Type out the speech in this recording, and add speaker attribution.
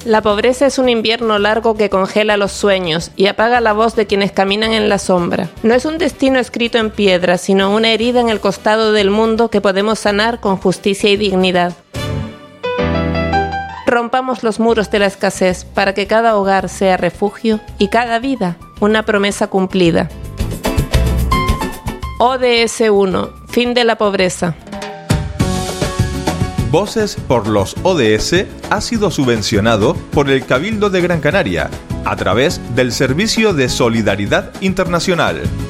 Speaker 1: La pobreza es un invierno largo que congela los sueños y apaga la voz de quienes caminan en la sombra. No es un destino escrito en piedra, sino una herida en el costado del mundo que podemos sanar con justicia y dignidad. Rompamos los muros de la escasez para que cada hogar sea refugio y cada vida una promesa cumplida. ODS 1. Fin de la pobreza.
Speaker 2: Voces por los ODS ha sido subvencionado por el Cabildo de Gran Canaria a través del Servicio de Solidaridad Internacional.